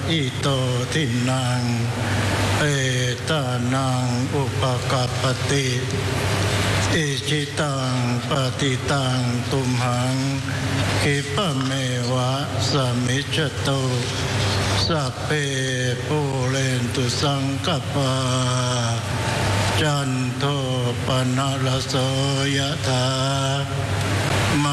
อิโตทินังเอตานังอุปกัปปติอิจิตังปฏิตังตุมหังคิปะเมวะสมิจจตุสัพเพปูเรนตุสังกปาจันโทปนะระโสยถา